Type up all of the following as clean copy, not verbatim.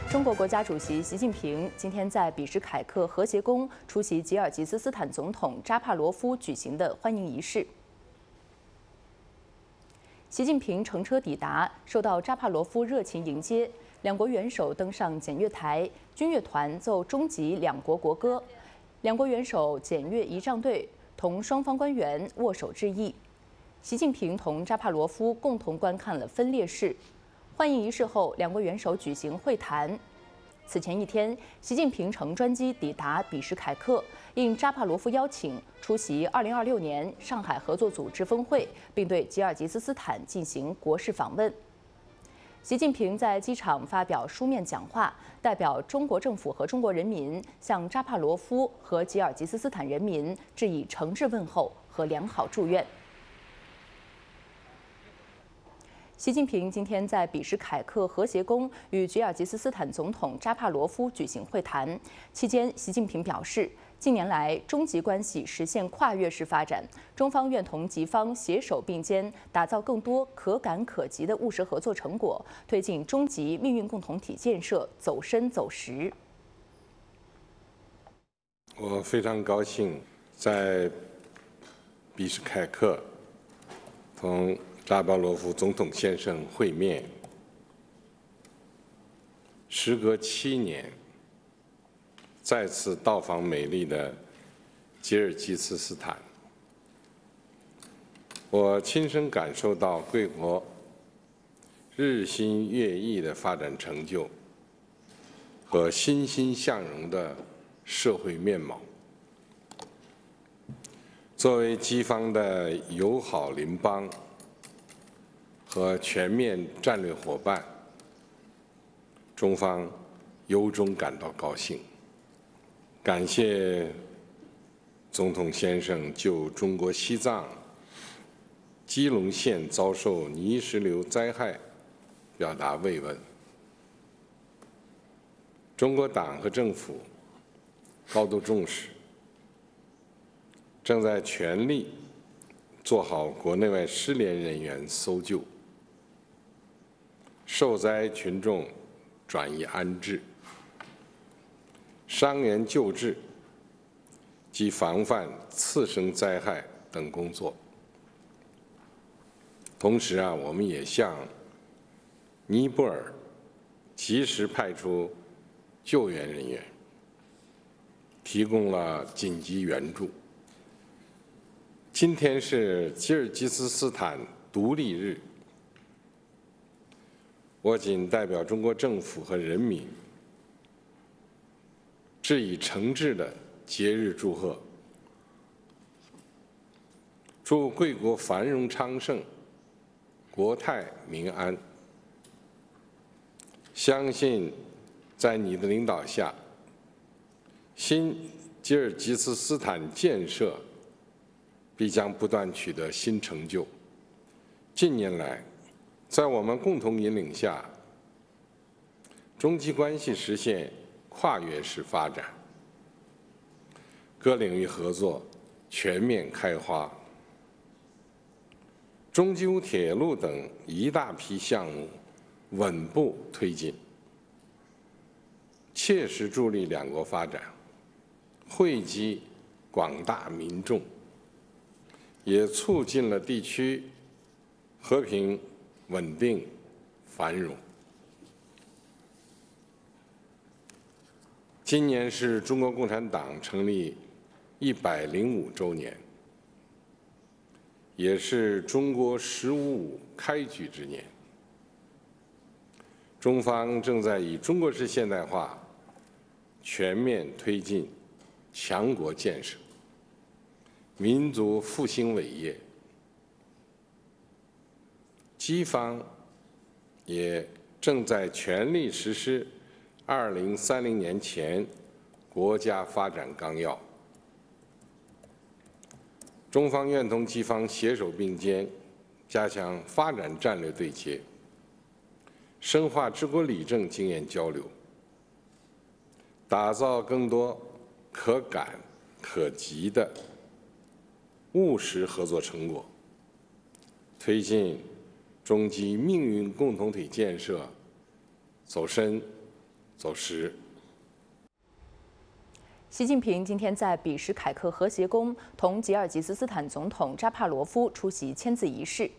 中国国家主席习近平今天在比什凯克和谐宫出席吉尔吉斯斯坦总统扎帕罗夫举行的欢迎仪式。习近平乘车抵达，受到扎帕罗夫热情迎接。两国元首登上检阅台，军乐团奏中吉两国国歌，两国元首检阅仪仗队，同双方官员握手致意。习近平同扎帕罗夫共同观看了分列式。 欢迎仪式后，两国元首举行会谈。此前一天，习近平乘专机抵达比什凯克，应扎帕罗夫邀请出席2026年上海合作组织峰会，并对吉尔吉斯斯坦进行国事访问。习近平在机场发表书面讲话，代表中国政府和中国人民向扎帕罗夫和吉尔吉斯斯坦人民致以诚挚问候和良好祝愿。 习近平今天在比什凯克和谐宫与吉尔吉斯斯坦总统扎帕罗夫举行会谈。期间，习近平表示，近年来中吉关系实现跨越式发展，中方愿同吉方携手并肩，打造更多可感可及的务实合作成果，推进中吉命运共同体建设走深走实。 我非常高兴在比什凯克同 扎巴罗夫总统先生会面，时隔7年，再次到访美丽的吉尔吉斯斯坦，我亲身感受到贵国日新月异的发展成就和欣欣向荣的社会面貌。作为吉方的友好邻邦 和全面战略伙伴，中方由衷感到高兴。感谢总统先生就中国西藏基隆县遭受泥石流灾害表达慰问。中国党和政府高度重视，正在全力做好国内外失联人员搜救、 受灾群众转移安置、伤员救治及防范次生灾害等工作。同时我们也向尼泊尔及时派出救援人员，提供了紧急援助。今天是吉尔吉斯斯坦独立日。 我谨代表中国政府和人民，致以诚挚的节日祝贺，祝贵国繁荣昌盛，国泰民安。相信在你的领导下，新吉尔吉斯斯坦建设必将不断取得新成就。近年来， 在我们共同引领下，中吉关系实现跨越式发展，各领域合作全面开花。中吉乌铁路等一大批项目稳步推进，切实助力两国发展，惠及广大民众，也促进了地区和平 稳定、繁荣。今年是中国共产党成立105周年，也是中国“15+5”开局之年。中方正在以中国式现代化全面推进强国建设、民族复兴伟业。 吉方也正在全力实施2030年前国家发展纲要。中方愿同吉方携手并肩，加强发展战略对接，深化治国理政经验交流，打造更多可感可及的务实合作成果，推进 中吉命运共同体建设走深走失。 习近平今天在比什凯克和谐宫同吉尔吉斯斯坦总统扎帕罗夫出席签字仪式。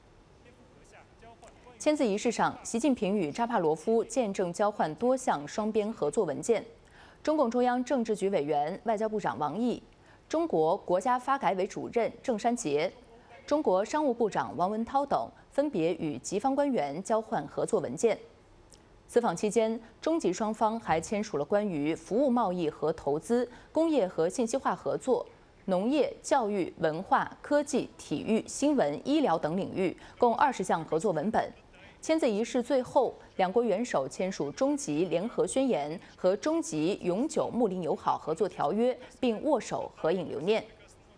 签字仪式上，习近平与扎帕罗夫见证交换多项双边合作文件。中共中央政治局委员、外交部长王毅，中国国家发改委主任郑山杰，中国商务部长王文涛等分别与吉方官员交换合作文件。此访期间，中吉双方还签署了关于服务贸易和投资、工业和信息化合作、农业、教育、文化、科技、体育、新闻、医疗等领域共20项合作文本。签字仪式最后，两国元首签署中吉联合宣言和中吉永久睦邻友好合作条约，并握手合影留念。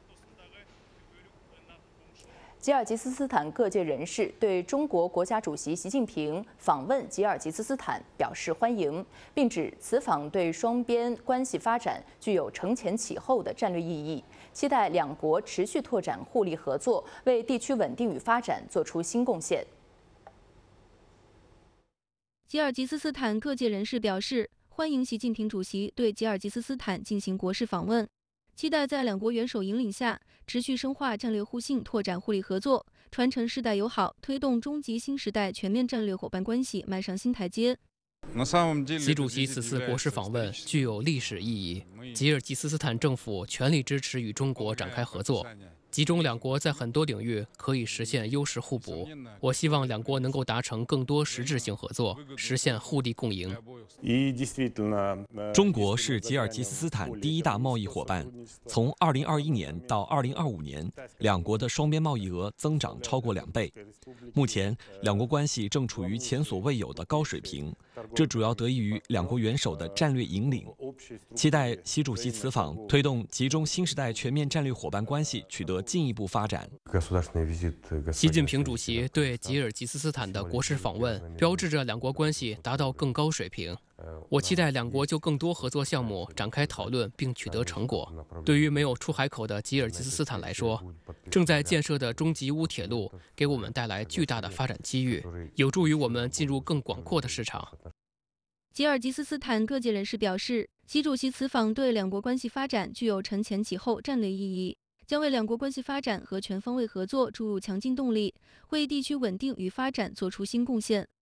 吉尔吉斯斯坦各界人士对中国国家主席习近平访问吉尔吉斯斯坦表示欢迎，并指此访对双边关系发展具有承前启后的战略意义，期待两国持续拓展互利合作，为地区稳定与发展做出新贡献。 吉尔吉斯斯坦各界人士表示欢迎习近平主席对吉尔吉斯斯坦进行国事访问，期待在两国元首引领下，持续深化战略互信，拓展互利合作，传承世代友好，推动中吉新时代全面战略伙伴关系迈上新台阶。 习主席此次国事访问具有历史意义，吉尔吉斯斯坦政府全力支持与中国展开合作。吉中两国在很多领域可以实现优势互补，我希望两国能够达成更多实质性合作，实现互利共赢。 中国是吉尔吉斯斯坦第一大贸易伙伴，从2021年到2025年，两国的双边贸易额增长超过2倍。目前，两国关系正处于前所未有的高水平，这主要得益于两国元首的战略引领。期待习主席此访推动吉中新时代全面战略伙伴关系取得进一步发展。 习近平主席对吉尔吉斯斯坦的国事访问，标志着两国关系达到更高水平。我期待两国就更多合作项目展开讨论并取得成果。对于没有出海口的吉尔吉斯斯坦来说，正在建设的中吉乌铁路给我们带来巨大的发展机遇，有助于我们进入更广阔的市场。 吉尔吉斯斯坦各界人士表示，习主席此访对两国关系发展具有承前启后战略意义，将为两国关系发展和全方位合作注入强劲动力，为地区稳定与发展做出新贡献。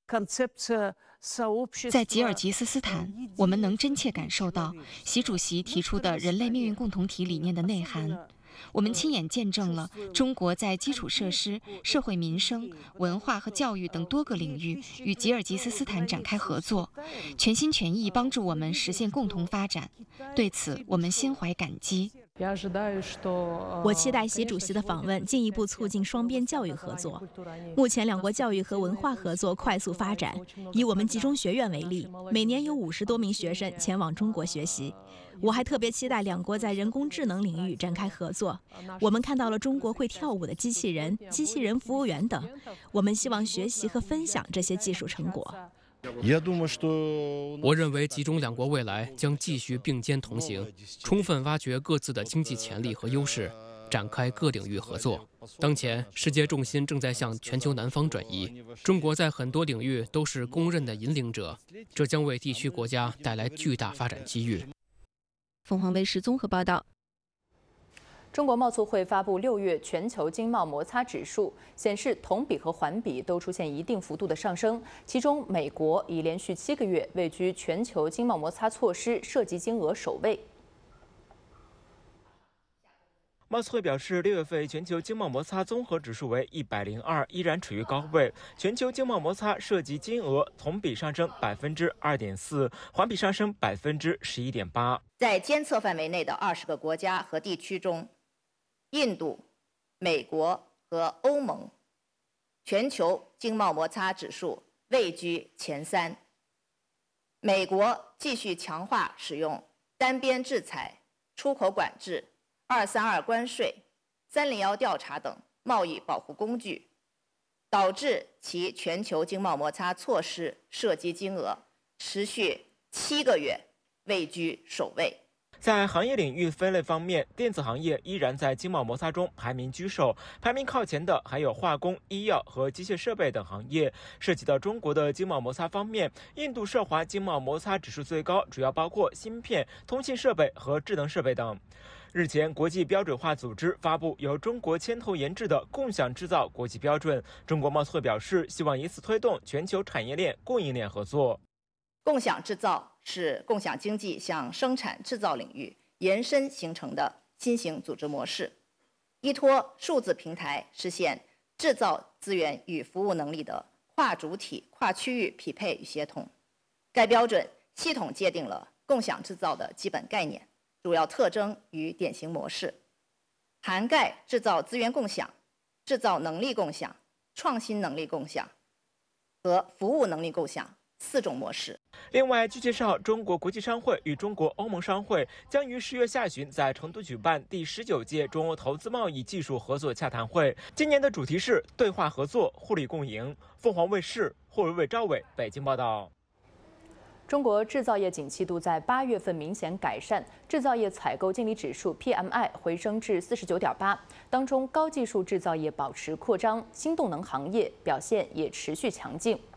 在吉尔吉斯斯坦，我们能真切感受到习主席提出的人类命运共同体理念的内涵。我们亲眼见证了中国在基础设施、社会民生、文化和教育等多个领域与吉尔吉斯斯坦展开合作，全心全意帮助我们实现共同发展。对此，我们心怀感激。 我期待习主席的访问进一步促进双边教育合作。目前两国教育和文化合作快速发展，以我们集中学院为例，每年有50多名学生前往中国学习。我还特别期待两国在人工智能领域展开合作。我们看到了中国会跳舞的机器人、机器人服务员等，我们希望学习和分享这些技术成果。 我认为吉中两国未来将继续并肩同行，充分挖掘各自的经济潜力和优势，展开各领域合作。当前，世界重心正在向全球南方转移，中国在很多领域都是公认的引领者，这将为地区国家带来巨大发展机遇。 凤凰卫视综合报道。 中国贸促会发布6月全球经贸摩擦指数，显示同比和环比都出现一定幅度的上升。其中，美国已连续7个月位居全球经贸摩擦措施涉及金额首位。 贸促会表示，6月份全球经贸摩擦综合指数为102，依然处于高位。全球经贸摩擦涉及金额同比上升2.4%，环比上升11.8%。 在监测范围内的20个国家和地区中，印度、美国和欧盟全球经贸摩擦指数位居前3。美国继续强化使用单边制裁、出口管制、232关税、301调查等贸易保护工具，导致其全球经贸摩擦措施涉及金额持续7个月位居首位。 在行业领域分类方面，电子行业依然在经贸摩擦中排名居首，排名靠前的还有化工、医药和机械设备等行业。涉及到中国的经贸摩擦方面，印度涉华经贸摩擦指数最高，主要包括芯片、通信设备和智能设备等。日前，国际标准化组织发布由中国牵头研制的共享制造国际标准。中国贸促会表示，希望以此推动全球产业链、供应链合作。 共享制造是共享经济向生产制造领域延伸形成的新型组织模式，依托数字平台实现制造资源与服务能力的跨主体、跨区域匹配与协同。该标准系统界定了共享制造的基本概念、主要特征与典型模式，涵盖制造资源共享、制造能力共享、创新能力共享和服务能力共享4种模式。 另外，据介绍，中国国际商会与中国欧盟商会将于10月下旬在成都举办第19届中欧投资贸易技术合作洽谈会。今年的主题是对话合作、互利共赢。凤凰卫视霍维伟、赵伟北京报道。 中国制造业景气度在8月份明显改善，制造业采购经理指数 PMI 回升至49.8，当中高技术制造业保持扩张，新动能行业表现也持续强劲。